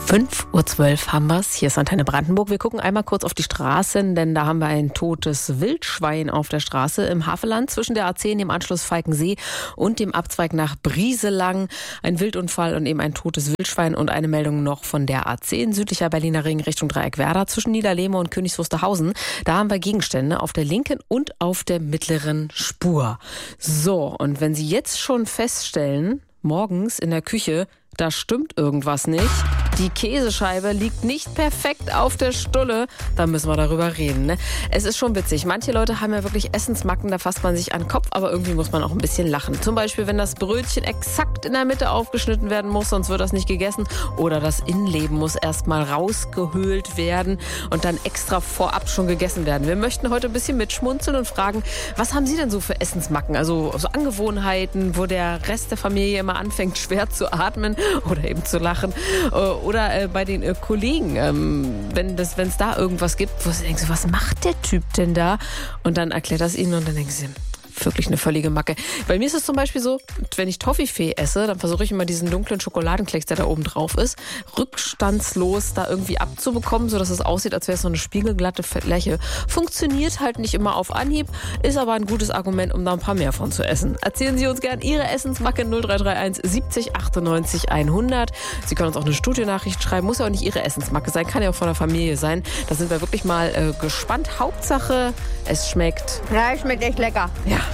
5:12 Uhr haben wir's. Hier ist Antenne Brandenburg. Wir gucken einmal kurz auf die Straßen, denn da haben wir ein totes Wildschwein auf der Straße im Havelland zwischen der A10, dem Anschluss Falkensee und dem Abzweig nach Brieselang. Ein Wildunfall und eben ein totes Wildschwein und eine Meldung noch von der A10, südlicher Berliner Ring Richtung Dreieckwerder zwischen Niederlehme und Königs Wusterhausen. Da haben wir Gegenstände auf der linken und auf der mittleren Spur. So, und wenn Sie jetzt schon feststellen, morgens in der Küche, da stimmt irgendwas nicht. Die Käsescheibe liegt nicht perfekt auf der Stulle. Da müssen wir darüber reden. Ne? Es ist schon witzig. Manche Leute haben ja wirklich Essensmacken, da fasst man sich an den Kopf, aber irgendwie muss man auch ein bisschen lachen. Zum Beispiel, wenn das Brötchen exakt in der Mitte aufgeschnitten werden muss, sonst wird das nicht gegessen. Oder das Innenleben muss erstmal rausgehöhlt werden und dann extra vorab schon gegessen werden. Wir möchten heute ein bisschen mitschmunzeln und fragen, was haben Sie denn so für Essensmacken? Also so Angewohnheiten, wo der Rest der Familie immer anfängt, schwer zu atmen oder eben zu lachen. Oder bei den Kollegen, wenn es da irgendwas gibt, wo sie denken, so, was macht der Typ denn da? Und dann erklärt das ihnen und dann denken sie, wirklich eine völlige Macke. Bei mir ist es zum Beispiel so, wenn ich Toffifee esse, dann versuche ich immer diesen dunklen Schokoladenklecks, der da oben drauf ist, rückstandslos da irgendwie abzubekommen, sodass es aussieht, als wäre es so eine spiegelglatte Fläche. Funktioniert halt nicht immer auf Anhieb, ist aber ein gutes Argument, um da ein paar mehr von zu essen. Erzählen Sie uns gern Ihre Essensmacke 0331 70 98 100. Sie können uns auch eine Studionachricht schreiben, muss ja auch nicht Ihre Essensmacke sein, kann ja auch von der Familie sein. Da sind wir wirklich mal gespannt. Hauptsache, es schmeckt. Ja, es schmeckt echt lecker. Ja,